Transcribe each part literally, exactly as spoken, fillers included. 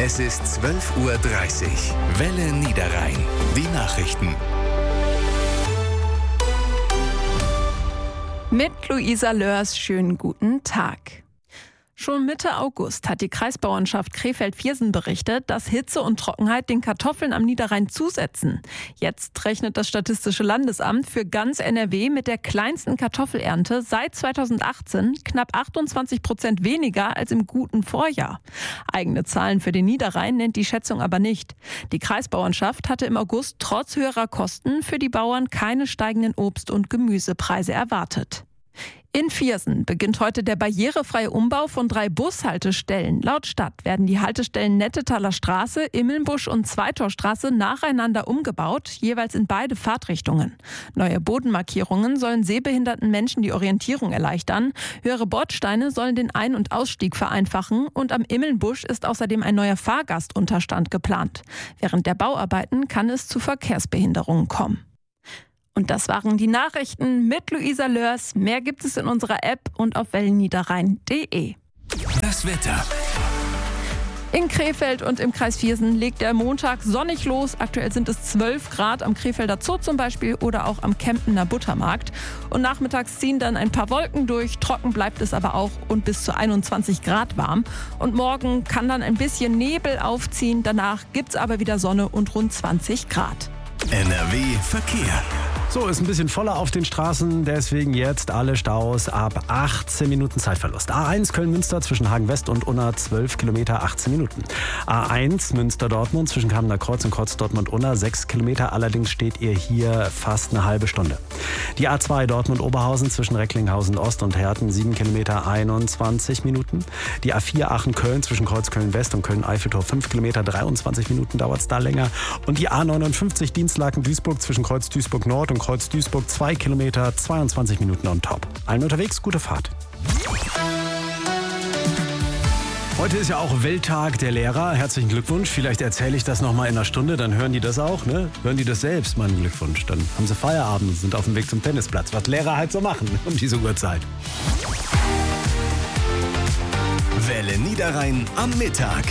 Es ist zwölf Uhr dreißig. Welle Niederrhein. Die Nachrichten. Mit Luisa Lörs, schönen guten Tag. Schon Mitte August hat die Kreisbauernschaft Krefeld-Viersen berichtet, dass Hitze und Trockenheit den Kartoffeln am Niederrhein zusetzen. Jetzt rechnet das Statistische Landesamt für ganz N R W mit der kleinsten Kartoffelernte seit zweitausendachtzehn, knapp achtundzwanzig Prozent weniger als im guten Vorjahr. Eigene Zahlen für den Niederrhein nennt die Schätzung aber nicht. Die Kreisbauernschaft hatte im August trotz höherer Kosten für die Bauern keine steigenden Obst- und Gemüsepreise erwartet. In Viersen beginnt heute der barrierefreie Umbau von drei Bushaltestellen. Laut Stadt werden die Haltestellen Nettetaler Straße, Immelnbusch und Zweitorstraße nacheinander umgebaut, jeweils in beide Fahrtrichtungen. Neue Bodenmarkierungen sollen sehbehinderten Menschen die Orientierung erleichtern. Höhere Bordsteine sollen den Ein- und Ausstieg vereinfachen. Und am Immelnbusch ist außerdem ein neuer Fahrgastunterstand geplant. Während der Bauarbeiten kann es zu Verkehrsbehinderungen kommen. Und das waren die Nachrichten mit Luisa Lörs. Mehr gibt es in unserer App und auf wellenniederrhein punkt de. Das Wetter. In Krefeld und im Kreis Viersen legt der Montag sonnig los. Aktuell sind es zwölf Grad am Krefelder Zoo zum Beispiel oder auch am Kempener Buttermarkt. Und nachmittags ziehen dann ein paar Wolken durch. Trocken bleibt es aber auch und bis zu einundzwanzig Grad warm. Und morgen kann dann ein bisschen Nebel aufziehen. Danach gibt es aber wieder Sonne und rund zwanzig Grad. N R W Verkehr. So, ist ein bisschen voller auf den Straßen, deswegen jetzt alle Staus ab achtzehn Minuten Zeitverlust. A eins Köln-Münster zwischen Hagen-West und Unna zwölf Kilometer, achtzehn Minuten. A eins Münster-Dortmund zwischen Kamener Kreuz und Kreuz Dortmund-Unna sechs Kilometer, allerdings steht ihr hier fast eine halbe Stunde. Die A zwei Dortmund-Oberhausen zwischen Recklinghausen-Ost und Herten sieben Kilometer, einundzwanzig Minuten. Die A vier Aachen-Köln zwischen Kreuz-Köln-West und Köln-Eiffeltor fünf Kilometer, dreiundzwanzig Minuten dauert es da länger. Und die A neunundfünfzig Dienstlaken-Duisburg zwischen Kreuz-Duisburg-Nord und Kreuz-Duisburg zwei Kilometer, zweiundzwanzig Minuten on top. Allen unterwegs, gute Fahrt. Heute ist ja auch Welttag der Lehrer. Herzlichen Glückwunsch. Vielleicht erzähle ich das nochmal in einer Stunde, dann hören die das auch, ne? Hören die das selbst, meinen Glückwunsch. Dann haben sie Feierabend und sind auf dem Weg zum Tennisplatz, was Lehrer halt so machen um diese Uhrzeit. Welle Niederrhein am Mittag.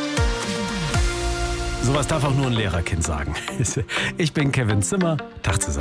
Sowas darf auch nur ein Lehrerkind sagen. Ich bin Kevin Zimmer. Tag zusammen.